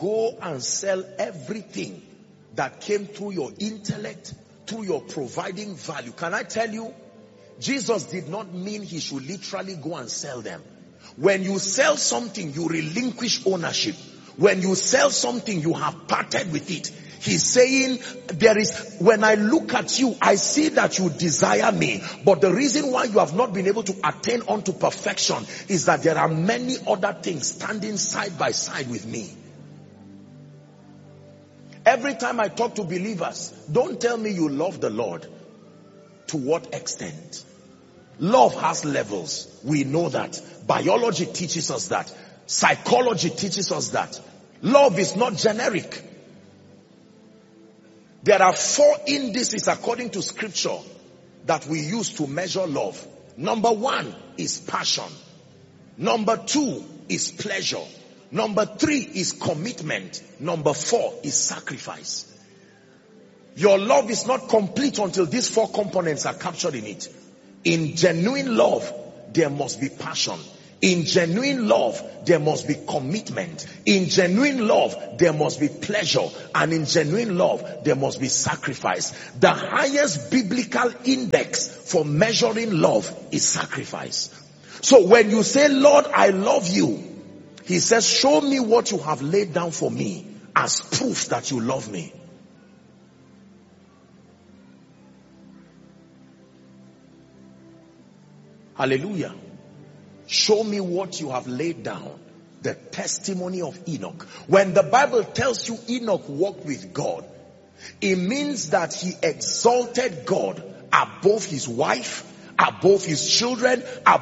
go and sell everything that came through your intellect, through your providing value. Can I tell you, Jesus did not mean he should literally go and sell them. When you sell something, you relinquish ownership. When you sell something, you have parted with it. He's saying, when I look at you, I see that you desire me. But the reason why you have not been able to attain unto perfection is that there are many other things standing side by side with me. Every time I talk to believers, don't tell me you love the Lord. To what extent? Love has levels. We know that. Biology teaches us that. Psychology teaches us that. Love is not generic. There are 4 indices according to scripture that we use to measure love. Number 1 is passion. Number 2 is pleasure. Number 3 is commitment. Number 4 is sacrifice. Your love is not complete until these 4 components are captured in it. In genuine love, there must be passion. In genuine love, there must be commitment. In genuine love, there must be pleasure. And in genuine love, there must be sacrifice. The highest biblical index for measuring love is sacrifice. So when you say, Lord, I love you, he says, show me what you have laid down for me as proof that you love me. Hallelujah. Show me what you have laid down. The testimony of Enoch. When the Bible tells you Enoch walked with God, it means that he exalted God above his wife, above his children,